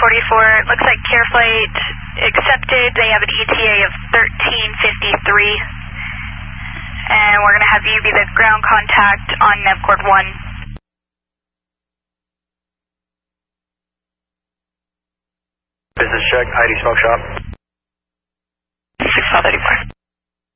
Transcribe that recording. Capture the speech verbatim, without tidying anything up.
forty-four, looks like CareFlight accepted. They have an E T A of thirteen fifty-three. And we're going to have you be the ground contact on NevCord one. Business check, I D smoke shop. six five eighty-four.